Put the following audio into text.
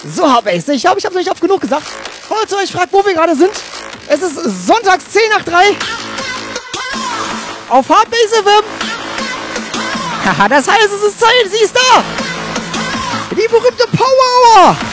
So, Hardbase, ich glaube, ich habe es nicht oft genug gesagt. Falls ihr euch fragt, wo wir gerade sind, es ist sonntags 10 nach 3 auf Hardbase FM. Haha, das heißt, es ist Zeit, sie ist da. Die berühmte Power Hour.